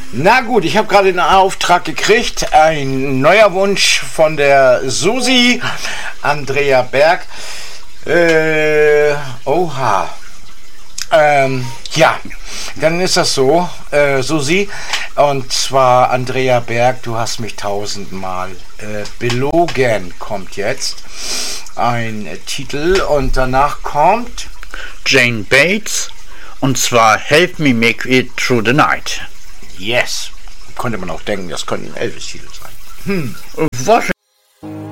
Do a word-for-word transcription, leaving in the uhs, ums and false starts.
Na gut, ich habe gerade einen Auftrag gekriegt. Ein neuer Wunsch von der Susi, Andrea Berg. Äh, oha. Ähm, ja, dann ist das so, äh, Susi. Und zwar Andrea Berg, du hast mich tausendmal äh, belogen, kommt jetzt ein äh, Titel und danach kommt Jane Bates, und zwar Help Me Make It Through the Night. Yes. Konnte man auch denken, das könnte ein Elvis-Titel sein. Hm. Was